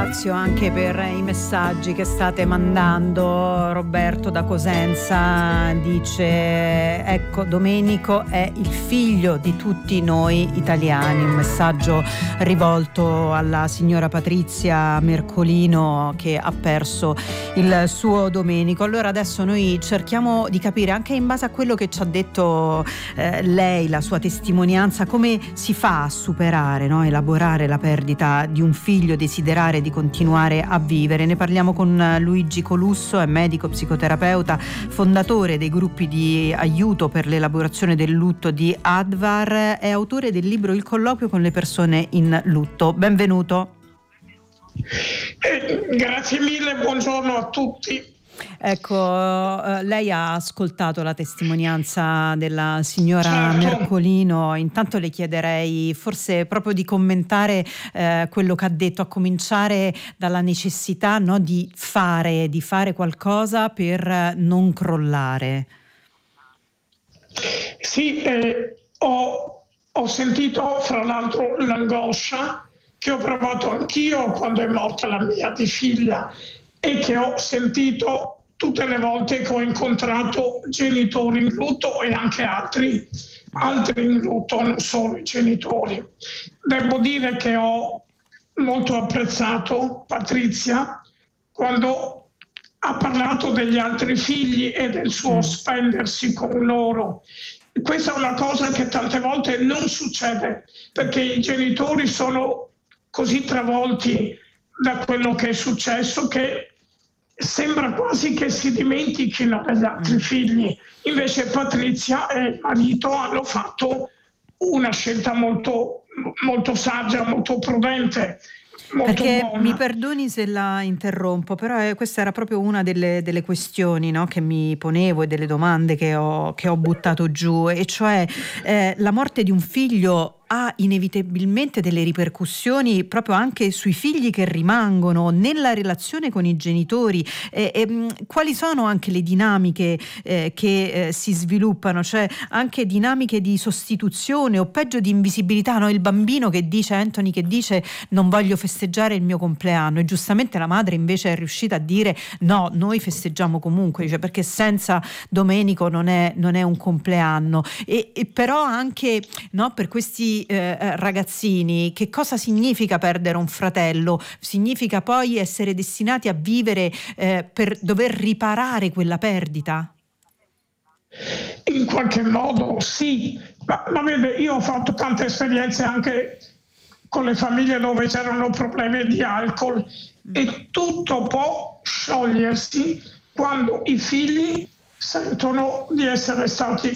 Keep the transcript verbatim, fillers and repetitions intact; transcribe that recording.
ringrazio anche per i messaggi che state mandando. Roberto da Cosenza dice: ecco, Domenico è il figlio di tutti noi italiani. Un messaggio rivolto alla signora Patrizia Mercolino, che ha perso il suo Domenico. Allora adesso noi cerchiamo di capire, anche in base a quello che ci ha detto eh, lei, la sua testimonianza, come si fa a superare, no? Elaborare la perdita di un figlio, desiderare di continuare a vivere. Ne parliamo con Luigi Colusso, è medico psicoterapeuta, fondatore dei gruppi di aiuto per l'elaborazione del lutto di Advar, è autore del libro Il colloquio con le persone in lutto. Benvenuto. Eh, grazie mille, buongiorno a tutti. Ecco, eh, lei ha ascoltato la testimonianza della signora Certo. Mercolino. Intanto le chiederei forse proprio di commentare eh, quello che ha detto, a cominciare dalla necessità, no, di fare, di fare qualcosa per non crollare. Sì, eh, ho, ho sentito fra l'altro l'angoscia che ho provato anch'io quando è morta la mia di figlia e che ho sentito tutte le volte che ho incontrato genitori in lutto e anche altri, altri in lutto, non solo i genitori. Devo dire che ho molto apprezzato Patrizia quando ha parlato degli altri figli e del suo spendersi con loro. Questa è una cosa che tante volte non succede, perché i genitori sono così travolti da quello che è successo che sembra quasi che si dimentichino degli altri figli. Invece Patrizia e il marito hanno fatto una scelta molto, molto saggia, molto prudente. Molto Perché buona. mi perdoni se la interrompo, però eh, questa era proprio una delle, delle questioni, no, che mi ponevo e delle domande che ho, che ho buttato giù, e cioè eh, la morte di un figlio ha inevitabilmente delle ripercussioni proprio anche sui figli che rimangono, nella relazione con i genitori. E, e, mh, quali sono anche le dinamiche eh, che eh, si sviluppano, cioè anche dinamiche di sostituzione o peggio di invisibilità, no? Il bambino che dice, Anthony che dice non voglio festeggiare il mio compleanno, e giustamente la madre invece è riuscita a dire no, noi festeggiamo comunque, dice, perché senza Domenico non è, non è un compleanno. E, e però anche, no, per questi Eh, ragazzini, che cosa significa perdere un fratello? Significa poi essere destinati a vivere eh, per dover riparare quella perdita? In qualche modo sì, ma, ma vede, io ho fatto tante esperienze anche con le famiglie dove c'erano problemi di alcol, e tutto può sciogliersi quando i figli sentono di essere stati